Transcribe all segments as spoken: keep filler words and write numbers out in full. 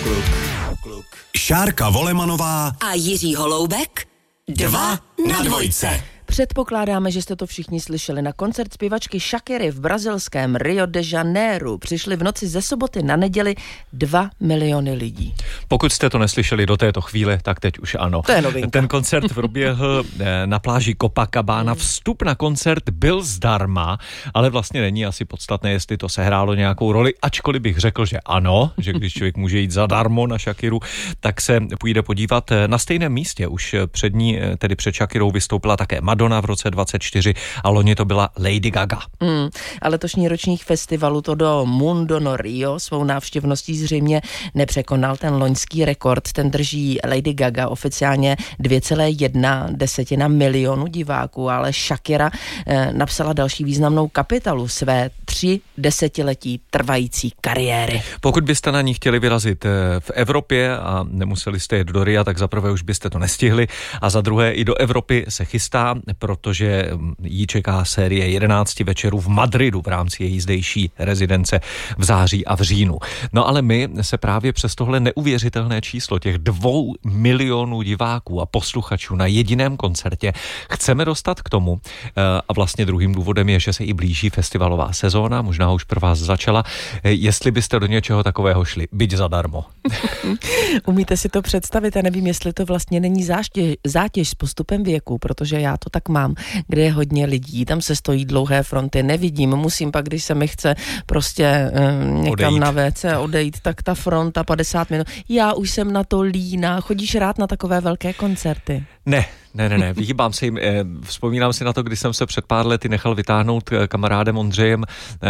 kluk. Šárka Volemanová a Jiří Holoubek. Dva na dvojce. Předpokládáme, že jste to všichni slyšeli. Na koncert zpěvačky Shakiry v brazilském Rio de Janeiro přišli v noci ze soboty na neděli dva miliony lidí. Pokud jste to neslyšeli do této chvíle, tak teď už ano. To je novinka. Ten koncert proběhl na pláži Copacabana. Vstup na koncert byl zdarma, ale vlastně není asi podstatné, jestli to sehrálo nějakou roli, ačkoliv bych řekl, že ano, že když člověk může jít zadarmo na Shakiru, tak se půjde podívat. Na stejném místě už před ní, tedy před Shakirou, vystoupila také Madonna v roce dvacet čtyři a loni to byla Lady Gaga. Mm, a letošní ročník festivalu to do Mundo no Rio svou návštěvností zřejmě nepřekonal ten loňský rekord. Ten drží Lady Gaga oficiálně dvě celé jedna desetina milionu diváků, ale Shakira eh, napsala další významnou kapitolu své tři desetiletí trvající kariéry. Pokud byste na ní chtěli vyrazit v Evropě a nemuseli jste jet do Ria, tak za prvé už byste to nestihli a za druhé i do Evropy se chystá, protože jí čeká série jedenácti večerů v Madridu v rámci její zdejší rezidence v září a v říjnu. No ale my se právě přes tohle neuvěřitelné číslo těch dvou milionů diváků a posluchačů na jediném koncertě chceme dostat k tomu, a vlastně druhým důvodem je, že se i blíží festivalová sezóna, možná už pro vás začala, jestli byste do něčeho takového šli, byť zadarmo. Umíte si to představit? Já nevím, jestli to vlastně není zátěž, zátěž s postupem věku, protože já to tak mám, kde je hodně lidí, tam se stojí dlouhé fronty, nevidím, musím pak, když se mi chce prostě um, někam odejít. Na vé cé odejít, tak ta fronta padesát minut. Já už jsem na to líná. Chodíš rád na takové velké koncerty? Ne, ne, ne, ne, vyhýbám se jim. Vzpomínám si na to, když jsem se před pár lety nechal vytáhnout kamarádem Ondřejem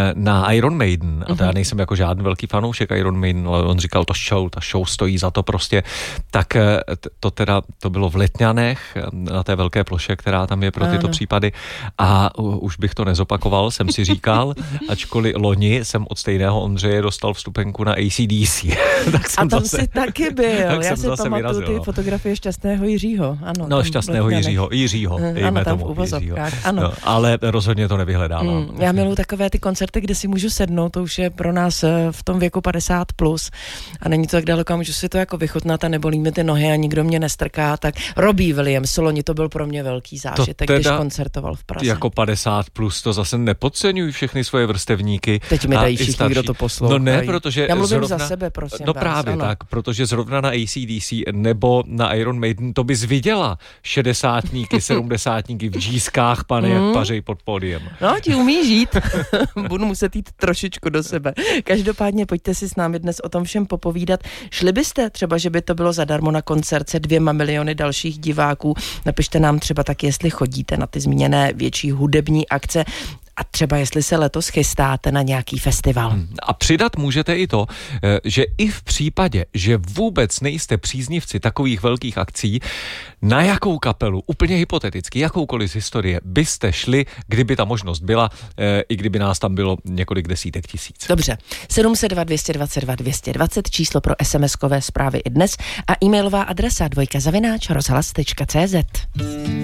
na Iron Maiden. A to já nejsem jako žádný velký fanoušek Iron Maiden, ale on říkal, to show, ta show stojí za to prostě. Tak to teda, to bylo v Letňanech, na té velké ploše, která tam je pro tyto ano. případy. A už bych to nezopakoval, jsem si říkal, ačkoliv loni jsem od stejného Ondřeje dostal vstupenku na A C D C. Tak jsem a tam zase, si taky byl. Tak já si pamatuju vyrazil, ty no. fotografie šťastného Jiřího. Ano, no, šťastného Jiřího. Jiřího. Ano, tam v uvozovkách. Ano. No, ale rozhodně to nevyhledávám. Mm, já miluji takové ty koncerty, kde si můžu sednout, to už je pro nás v tom věku padesát plus a není to tak daleko, můžu si to jako vychutnat a nebolí mi ty nohy a nikdo mě nestrká, tak Robbie Williams, loni to byl pro mě velký zážitek, když koncertoval v Praze. Jako padesát plus, to zase nepodceňují všechny svoje vrstevníky. Teď mi dají všichni, kdo to poslouchají. No ne, protože já mluvím zrovna, za sebe, prosím No vás, právě ano. tak, protože zrovna na A C D C nebo na Iron Maiden to bys viděla šedesátníky, sedmdesátníky v džískách, pane, mm. jak pařej pod pódiem. No, ti umí žít. Budu muset jít trošičku do sebe. Každopádně pojďte si s námi dnes o tom všem popovídat. Šli byste třeba, že by to bylo zadarmo na koncert se dvěma miliony dalších diváků? Napište nám třeba tak, jestli chodíte na ty zmíněné větší hudební akce a třeba jestli se letos chystáte na nějaký festival. A přidat můžete i to, že i v případě, že vůbec nejste příznivci takových velkých akcí, na jakou kapelu, úplně hypoteticky, jakoukoliv z historie, byste šli, kdyby ta možnost byla, i kdyby nás tam bylo několik desítek tisíc. Dobře. sedm set dva, dvě stě dvacet dva, dvě stě dvacet, číslo pro SMSkové zprávy i dnes a e-mailová adresa dvojka zavináč rozhlas tečka cé zet.